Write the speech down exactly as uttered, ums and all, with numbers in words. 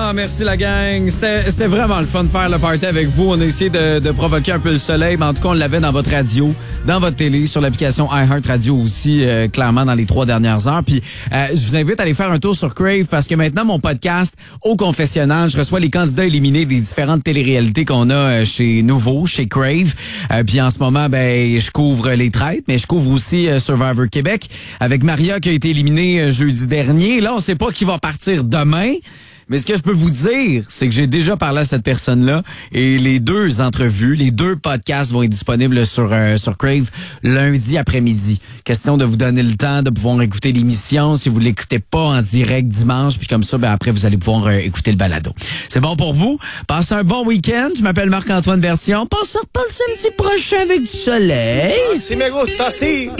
Ah, merci la gang. C'était, c'était vraiment le fun de faire le party avec vous. On a essayé de, de provoquer un peu le soleil, mais en tout cas, on l'avait dans votre radio, dans votre télé, sur l'application iHeartRadio aussi, euh, clairement, dans les trois dernières heures. Puis, euh, je vous invite à aller faire un tour sur Crave parce que maintenant, mon podcast, Au confessionnal, je reçois les candidats éliminés des différentes téléréalités qu'on a euh, chez Nouveau, chez Crave. Euh, puis, en ce moment, ben, je couvre Les Traites, mais je couvre aussi euh, Survivor Québec avec Maria qui a été éliminée euh, jeudi dernier. Là, on sait pas qui va partir demain. Mais ce que je peux vous dire, c'est que j'ai déjà parlé à cette personne-là et les deux entrevues, les deux podcasts vont être disponibles sur euh, sur Crave lundi après-midi. Question de vous donner le temps de pouvoir écouter l'émission si vous l'écoutez pas en direct dimanche, puis comme ça, ben après vous allez pouvoir euh, écouter le balado. C'est bon pour vous? Passez un bon week-end. Je m'appelle Marc-Antoine Version. Passe ça reparle samedi prochain avec du soleil. Ah, si me gusta, si.